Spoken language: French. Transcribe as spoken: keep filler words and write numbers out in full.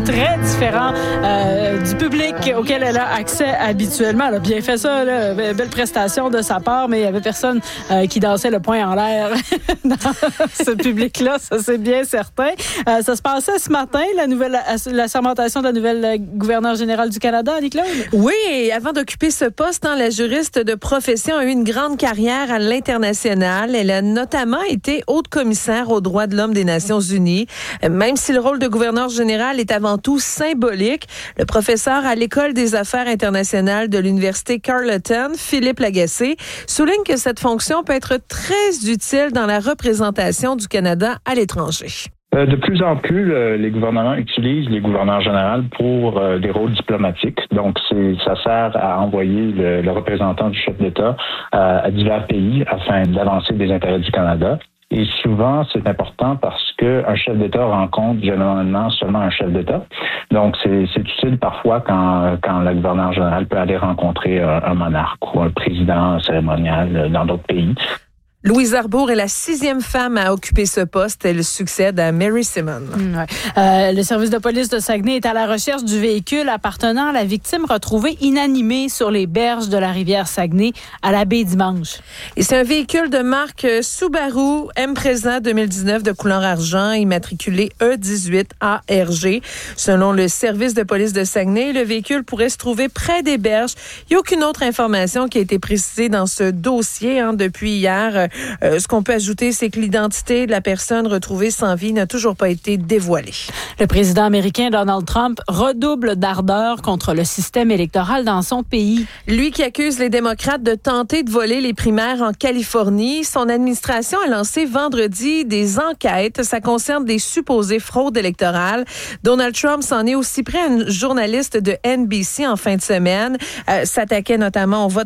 très différent euh, du public auquel elle a accès habituellement. Elle a bien fait ça, là. Belle prestation de sa part, mais il y avait personne euh, qui dansait le poing en l'air dans ce public-là, ça c'est bien certain. Euh, ça se passait ce matin, la nouvelle, la sermentation de la nouvelle gouverneure générale du Canada, Annie-Claude? Oui, et avant d'occuper ce poste, hein, la juriste de profession a eu une grande carrière à l'international. Elle a notamment été haute commissaire aux droits de l'homme des Nations unies. Même si le rôle de gouverneur général est avant tout symbolique, le professeur à l'École des affaires internationales de l'Université Carleton, Philippe Lagacé, souligne que cette fonction peut être très utile dans la représentation du Canada à l'étranger. Euh, de plus en plus, euh, les gouvernements utilisent les gouverneurs généraux pour euh, des rôles diplomatiques. Donc, c'est, ça sert à envoyer le, le représentant du chef d'État euh, à divers pays afin d'avancer des intérêts du Canada. Et souvent, c'est important parce que un chef d'État rencontre généralement seulement un chef d'État. Donc, c'est, c'est utile parfois quand, quand le gouverneur général peut aller rencontrer un, un monarque ou un président cérémonial dans d'autres pays. Louise Arbour est la sixième femme à occuper ce poste. Elle succède à Mary Simon. Mmh, ouais. euh, le service de police de Saguenay est à la recherche du véhicule appartenant à la victime retrouvée inanimée sur les berges de la rivière Saguenay à la baie Dimanche. Et c'est un véhicule de marque Subaru Impreza deux mille dix-neuf de couleur argent, immatriculé E dix-huit A R G. Selon le service de police de Saguenay, le véhicule pourrait se trouver près des berges. Il n'y a aucune autre information qui a été précisée dans ce dossier hein, depuis hier. Euh, ce qu'on peut ajouter, c'est que l'identité de la personne retrouvée sans vie n'a toujours pas été dévoilée. Le président américain Donald Trump redouble d'ardeur contre le système électoral dans son pays. Lui qui accuse les démocrates de tenter de voler les primaires en Californie, son administration a lancé vendredi des enquêtes. Ça concerne des supposées fraudes électorales. Donald Trump s'en est aussi pris à une journaliste de N B C en fin de semaine. Euh, s'attaquait notamment au vote